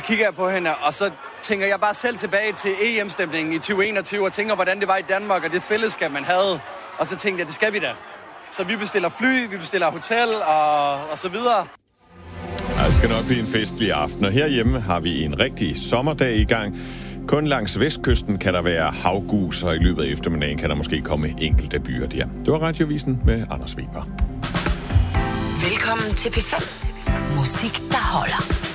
kigger jeg på hende, og så tænker jeg bare selv tilbage til EM-stemningen i 2021, og tænker, hvordan det var i Danmark, og det fællesskab, man havde. Og så tænkte jeg, det skal vi da. Så vi bestiller fly, vi bestiller hotel, og så videre. Det skal nok blive en festlig aften, og herhjemme har vi en rigtig sommerdag i gang. Kun langs vestkysten kan der være havgus, og i løbet af eftermiddagen kan der måske komme enkelte byer der. Det var Radiovisen med Anders Weber. Velkommen til P5. Musik, der holder.